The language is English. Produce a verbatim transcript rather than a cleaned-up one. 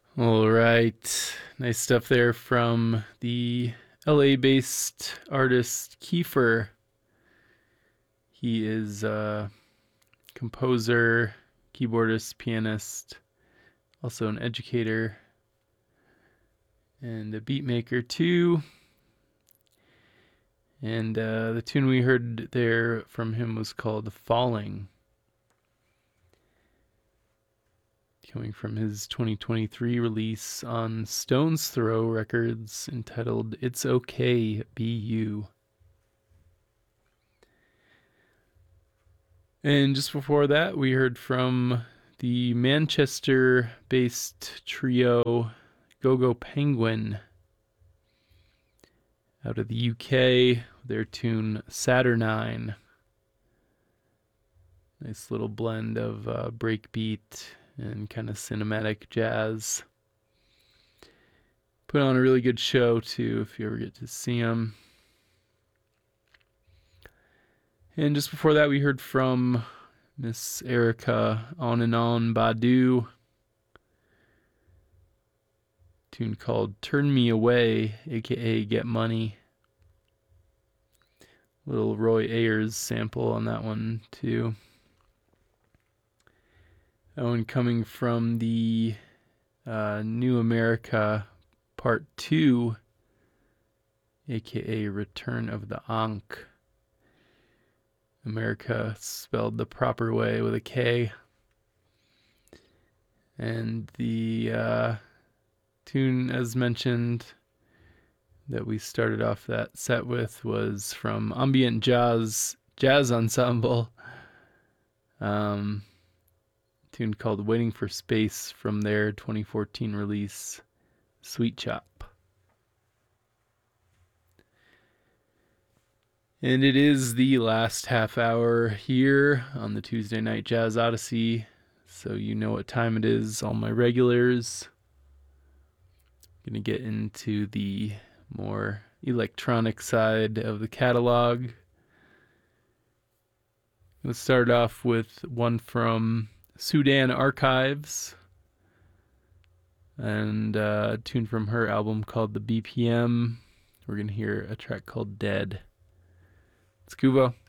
All right. Nice stuff there from the L A based artist Kiefer. He is a composer, keyboardist, pianist, also an educator, and a beat maker too. And uh, the tune we heard there from him was called Falling, coming from his twenty twenty-three release on Stone's Throw Records entitled It's Okay, Be You. And just before that, we heard from the Manchester based trio Go Go Penguin out of the U K, their tune Saturnine. Nice little blend of uh, breakbeat and kind of cinematic jazz. Put on a really good show too if you ever get to see them. And just before that, we heard from Miss Erica On and On Badu, tune called Turn Me Away, aka Get Money. Little Roy Ayers sample on that one too. That one coming from the uh, New America Part two, aka Return of the Ankh. America spelled the proper way with a K. And the uh, tune, as mentioned, that we started off that set with was from Ambient Jazz Jazz Ensemble. Um, tune called Waiting for Space from their twenty fourteen release, Sweet Chop. And it is the last half hour here on the Tuesday Night Jazz Odyssey, so you know what time it is, all my regulars. Gonna get into the more electronic side of the catalog. Let's start off with one from Sudan Archives, and uh, a tune from her album called The B P M. We're gonna hear a track called Dead. It's Kuvo.